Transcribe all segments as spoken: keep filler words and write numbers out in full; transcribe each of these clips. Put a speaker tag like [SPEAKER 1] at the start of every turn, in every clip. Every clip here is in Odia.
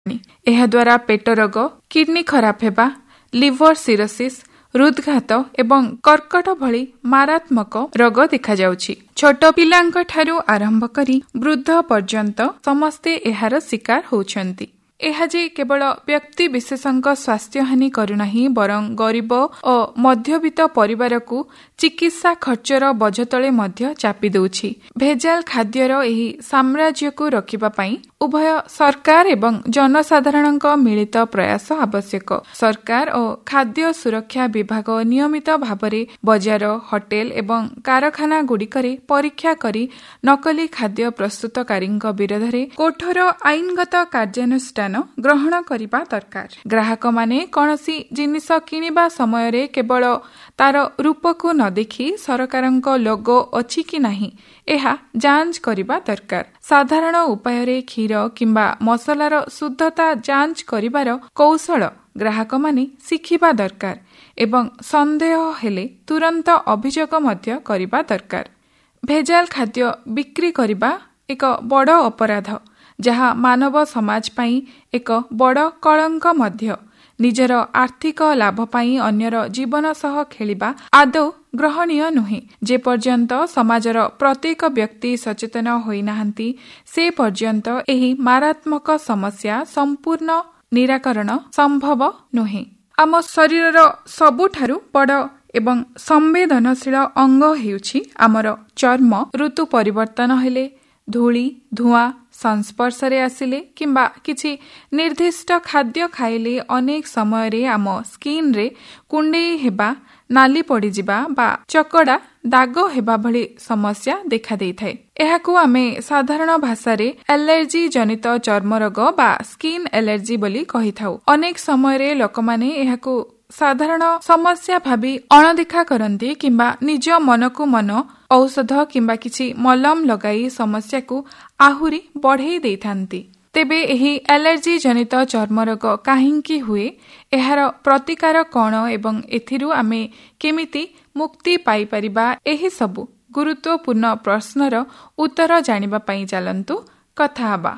[SPEAKER 1] ଏହା ଦ୍ୱାରା ପେଟ ରୋଗ, କିଡନୀ ଖରାପ ହେବା, লিভর সিରୋସିସ୍, ହୃଦଘାତ ଏବଂ କର୍କଟ ଭଳି ମାରାତ୍ମକ ରୋଗ ଦେଖାଯାଉଛି। ଛୋଟ ପିଲାଙ୍କଠାରୁ ଆରମ୍ଭ କରି ବୃଦ୍ଧ ପର୍ଯ୍ୟନ୍ତ ସମସ୍ତେ ଏହାର ଶିକାର ହେଉଛନ୍ତି। ଏହା ଯେ କେବଳ ବ୍ୟକ୍ତି ବିଶେଷଙ୍କ ସ୍ୱାସ୍ଥ୍ୟହାନି କରୁନାହିଁ, ବରଂ ଗରିବ ଓ ମଧ୍ୟବିତ୍ତ ପରିବାରକୁ ଚିକିତ୍ସା ଖର୍ଚ୍ଚର ବୋଝ ତଳେ ମଧ୍ୟ ଚାପି ଦେଉଛି। ଭେଜାଲ ଖାଦ୍ୟର ଏହି ସାମ୍ରାଜ୍ୟକୁ ରୋକିବା ପାଇଁ ଉଭୟ ସରକାର ଏବଂ ଜନସାଧାରଣଙ୍କ ମିଳିତ ପ୍ରୟାସ ଆବଶ୍ୟକ। ସରକାର ଓ ଖାଦ୍ୟ ସୁରକ୍ଷା ବିଭାଗ ନିୟମିତ ଭାବରେ ବଜାର, ହୋଟେଲ ଏବଂ କାରଖାନାଗୁଡ଼ିକରେ ପରୀକ୍ଷା କରି ନକଲି ଖାଦ୍ୟ ପ୍ରସ୍ତୁତକାରୀଙ୍କ ବିରୋଧରେ କଠୋର ଆଇନଗତ କାର୍ଯ୍ୟାନୁଷ୍ଠାନ ଗ୍ରହଣ କରିବା ଦରକାର। ଗ୍ରାହକମାନେ କୌଣସି ଜିନିଷ କିଣିବା ସମୟରେ କେବଳ ତାର ରୂପକୁ ନ ଦେଖି ସରକାରଙ୍କ ଲୋଗୋ ଅଛି କି ନାହିଁ ଏହା ଯାଞ୍ଚ କରିବା ଦରକାର। ସାଧାରଣ ଉପାୟରେ କ୍ଷୀର କିମ୍ବା ମସଲାର ଶୁଦ୍ଧତା ଯାଞ୍ଚ କରିବାର କୌଶଳ ଗ୍ରାହକମାନେ ଶିଖିବା ଦରକାର ଏବଂ ସନ୍ଦେହ ହେଲେ ତୁରନ୍ତ ଅଭିଯୋଗ ମଧ୍ୟ କରିବା ଦରକାର। ଭେଜାଲ ଖାଦ୍ୟ ବିକ୍ରି କରିବା ଏକ ବଡ଼ ଅପରାଧ, ଯାହା ମାନବ ସମାଜ ପାଇଁ ଏକ ବଡ଼ କଳଙ୍କ ମଧ୍ୟ। ନିଜର ଆର୍ଥିକ ଲାଭ ପାଇଁ ଅନ୍ୟର ଜୀବନ ସହ ଖେଳିବା ଆଦୌ ଗ୍ରହଣୀୟ ନୁହେଁ। ଯେପର୍ଯ୍ୟନ୍ତ ସମାଜର ପ୍ରତ୍ୟେକ ବ୍ୟକ୍ତି ସଚେତନ ହୋଇନାହାନ୍ତି, ସେ ପର୍ଯ୍ୟନ୍ତ ଏହି ମାରାତ୍ମକ ସମସ୍ୟା ସମ୍ପୂର୍ଣ୍ଣ ନିରାକରଣ ସମ୍ଭବ ନୁହେଁ। ଆମ ଶରୀରର ସବୁଠାରୁ ବଡ଼ ଏବଂ ସମ୍ବେଦନଶୀଳ ଅଙ୍ଗ ହେଉଛି ଆମର ଚର୍ମ। ଋତୁ ପରିବର୍ତ୍ତନ ହେଲେ, ଧୂଳି, ଧୂଆଁ ସଂସ୍ପର୍ଶରେ ଆସିଲେ କିମ୍ବା କିଛି ନିର୍ଦ୍ଦିଷ୍ଟ ଖାଦ୍ୟ ଖାଇଲେ ଅନେକ ସମୟରେ ଆମ ସ୍କିନ୍ରେ କୁଣ୍ଡେଇ ହେବା, ନାଲି ପଡ଼ିଯିବା ବା ଚକଡ଼ା ଦାଗ ହେବା ଭଳି ସମସ୍ୟା ଦେଖାଦେଇଥାଏ। ଏହାକୁ ଆମେ ସାଧାରଣ ଭାଷାରେ ଆଲର୍ଜି ଜନିତ ଚର୍ମରୋଗ ବା ସ୍କିନ୍ ଆଲର୍ଜି ବୋଲି କହିଥାଉ। ଅନେକ ସମୟରେ ଲୋକମାନେ ଏହାକୁ ସାଧାରଣ ସମସ୍ୟା ଭାବି ଅଣଦେଖା କରନ୍ତି କିମ୍ବା ନିଜ ମନକୁ ମନ ଔଷଧ କିମ୍ବା କିଛି ମଲମ ଲଗାଇ ସମସ୍ୟାକୁ ଆହୁରି ବଢ଼େଇ ଦେଇଥାନ୍ତି। ତେବେ ଏହି ଆଲର୍ଜି ଜନିତ ଚର୍ମରୋଗ କାହିଁକି ହୁଏ, ଏହାର ପ୍ରତିକାର କ'ଣ ଏବଂ ଏଥିରୁ ଆମେ କେମିତି ମୁକ୍ତି ପାଇପାରିବା, ଏହି ସବୁ ଗୁରୁତ୍ୱପୂର୍ଣ୍ଣ ପ୍ରଶ୍ନର ଉତ୍ତର ଜାଣିବା ପାଇଁ ଚାଲନ୍ତୁ କଥା ହେବା।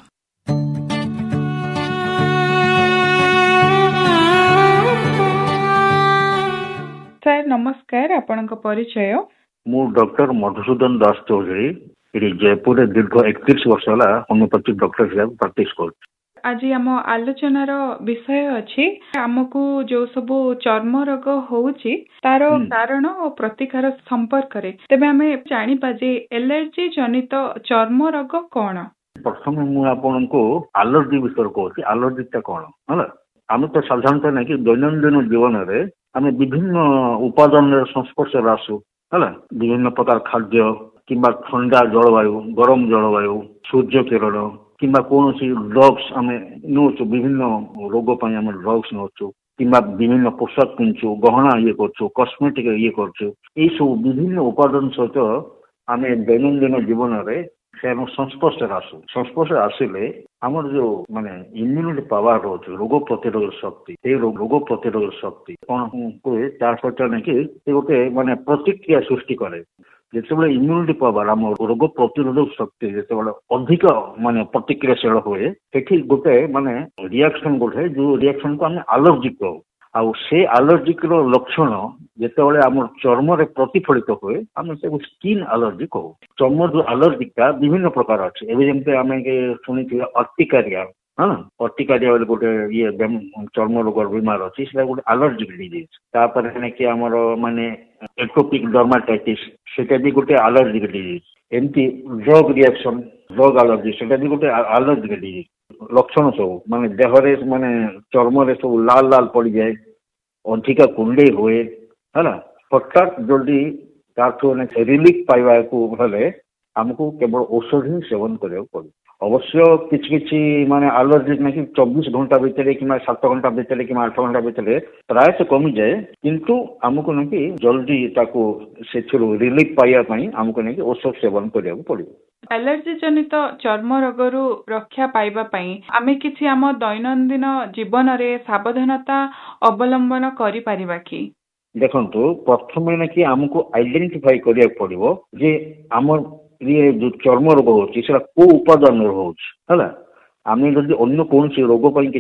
[SPEAKER 1] ସାର୍ ନମସ୍କାର, ଆପଣଙ୍କ ପରିଚୟ?
[SPEAKER 2] ମୁଁ ଡକ୍ଟର ମଧୁସୂଦନ ଦାସ ଚୌଧୁରୀ, ଏଠି ଜୟପୁରରେ ଦୀର୍ଘ ଏକତିରିଶ ବର୍ଷ ହେଲା ହୋମିଓପାଥିକ ଡକ୍ଟର ହିସାବରେ ପ୍ରାକ୍ଟିସ କରୁଛି।
[SPEAKER 1] ଆଜି ଆମ ଆଲୋଚନାର ବିଷୟ ଅଛି ଆମକୁ ଯୋଉ ସବୁ ଚର୍ମ ରୋଗ ହଉଛି ତାର କାରଣ ଓ ପ୍ରତିକାର ସମ୍ପର୍କରେ। ତେବେ ଆମେ ଜାଣିବା ଯେ ଆଲର୍ଜି ଜନିତ ଚର୍ମ ରୋଗ କ'ଣ?
[SPEAKER 2] ପ୍ରଥମେ ମୁଁ ଆପଣଙ୍କୁ ଆଲର୍ଜି ବିଷୟରେ କହୁଛି। ଆଲର୍ଜିଟା କ'ଣ ହେଲା? ଆମେ ତ ସାଧାରଣତଃ ନାଇଁ ଦୈନନ୍ଦିନ ଜୀବନରେ ଆମେ ବିଭିନ୍ନ ଉପାଦାନର ସଂସ୍ପର୍ଶରେ ଆସୁ ହେଲା। ବିଭିନ୍ନ ପ୍ରକାର ଖାଦ୍ୟ କିମ୍ବା ଥଣ୍ଡା ଜଳବାୟୁ, ଗରମ ଜଳବାୟୁ, ସୂର୍ଯ୍ୟ କିରଣ କିମ୍ବା କୌଣସି ଡ୍ରଗ୍ସ ଆମେ ନେଉଛୁ, ବିଭିନ୍ନ ରୋଗ ପାଇଁ ଆମେ ଡ୍ରଗ୍ସ ନେଉଛୁ କିମ୍ବା ବିଭିନ୍ନ ପୋଷାକ କିଣୁଛୁ, ଗହଣା ଇଏ କରୁଛୁ, କସ୍ମେଟିକ ଇଏ କରୁଛୁ। ଏଇସବୁ ବିଭିନ୍ନ ଉପାଦାନ ସହିତ ଆମେ ଦୈନନ୍ଦିନ ଜୀବନରେ ସେ ଆମ ସଂସ୍ପର୍ଶରେ ଆସୁ। ସଂସ୍ପର୍ଶରେ ଆସିଲେ ଆମର ଯୋଉ ମାନେ ଇମ୍ୟୁନିଟି ପାୱାର ରହୁଛି, ରୋଗ ପ୍ରତିରୋଧ ଶକ୍ତି, ସେଇ ରୋଗ ପ୍ରତିରୋଧ ଶକ୍ତି କ'ଣ ହୁଏ, ତା ସହିତ ନାକି ସେ ଗୋଟେ ମାନେ ପ୍ରତିକ୍ରିୟା ସୃଷ୍ଟି କରେ। ଯେତେବେଳେ ଇମ୍ୟୁନିଟି ପାୱାର ଆମ ରୋଗ ପ୍ରତିରୋଧକ ଶକ୍ତି ଯେତେବେଳେ ଅଧିକ ମାନେ ପ୍ରତିକ୍ରିୟାଶୀଳ ହୁଏ, ସେଠି ଗୋଟେ ମାନେ ରିଆକ୍ସନ ଗୋଟେ ଯୋଉ ରିଆକ୍ସନକୁ ଆମେ ଆଲର୍ଜିକ କହୁ। ଆଉ ସେ ଆଲର୍ଜିକର ଲକ୍ଷଣ ଯେତେବେଳେ ଆମର ଚର୍ମରେ ପ୍ରତିଫଳିତ ହୁଏ, ଆମେ ତାକୁ ସ୍କିନ୍ ଆଲର୍ଜି କହୁ। ଚର୍ମ ଯୋଉ ଆଲର୍ଜିଟା ବିଭିନ୍ନ ପ୍ରକାର ଅଛି। ଏବେ ଯେମିତି ଆମେ ଶୁଣିଥିବା ଅର୍ଟିକାରିଆ, ହଁ ଅର୍ଟିକାରିଆ ବୋଲି ଗୋଟେ ଇଏ ଚର୍ମ ରୋଗର ବିମାର ଅଛି, ସେଟା ଗୋଟେ ଆଲର୍ଜିକ ଡିଜିଜ। ତାପରେ ନାକି ଆମର ମାନେ ଏଟୋପିକ ଡର୍ମାଟାଇଟିସ୍, ସେଟା ବି ଗୋଟେ ଆଲର୍ଜିକ ଡିଜିଜ। ଏମିତି ଡ୍ରଗ ରିଆକ୍ସନ, ଡ୍ରଗ ଆଲର୍ଜି, ସେଟା ବି ଗୋଟେ ଆଲର୍ଜିକ ଡିଜିଜ। ଲକ୍ଷଣ ସବୁ ମାନେ ଦେହରେ ମାନେ ଚର୍ମରେ ସବୁ ଲାଲ ଲାଲ ପଡ଼ିଯାଏ, ଅଧିକା କୁଣ୍ଡେଇ ହୁଏ ହେଲା। ହଠାତ୍ ଯଦି ତାଠୁ ରିଲିଫ ପାଇବାକୁ ହେଲେ ଆମକୁ କେବଳ ଔଷଧ ହିଁ ସେବନ କରିବାକୁ ପଡ଼ିବ। ଅବଶ୍ୟ କିଛି କିଛି ମାନେ ଆଲର୍ଜି ନାକି ଚବିଶ ଘଣ୍ଟା ଭିତରେ କିମ୍ବା ସାତ ଘଣ୍ଟା ଭିତରେ କିମ୍ବା ଆଠ ଘଣ୍ଟା ଭିତରେ ପ୍ରାୟତଃ କମିଯାଏ, କିନ୍ତୁ ଆମକୁ ନାକି ଜଲ୍ଦି ତାକୁ ସେଥିରୁ ରିଲିଫ ପାଇବା ପାଇଁ ଆମକୁ ନାକି ଔଷଧ ସେବନ କରିବାକୁ ପଡ଼ିବ।
[SPEAKER 1] ଆଲର୍ଜି ଜନିତ ଚର୍ମ ରୋଗରୁ ରକ୍ଷା ପାଇବା ପାଇଁ ଆମେ କିଛି ଆମ ଦୈନନ୍ଦିନ ଜୀବନରେ ସାବଧାନତା ଅବଲମ୍ବନ କରିପାରିବା କି?
[SPEAKER 2] ଦେଖନ୍ତୁ, ପ୍ରଥମେ ନାକି ଆମକୁ ଆଇଡେଣ୍ଟିଫାଇ କରିବାକୁ ପଡ଼ିବ ଯେ ଆମର ଇଏ ଯୋଉ ଚର୍ମ ରୋଗ ହଉଛି ସେଟା କୋଉ ଉପାଦାନର ହଉଛି ହେଲା। ଆମେ ଯଦି ଅନ୍ୟ କୌଣସି ରୋଗ ପାଇଁ